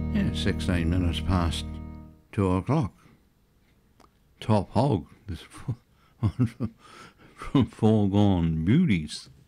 Yeah, 16 minutes past 2 o'clock. Top Hog, this from Foregone Beauties.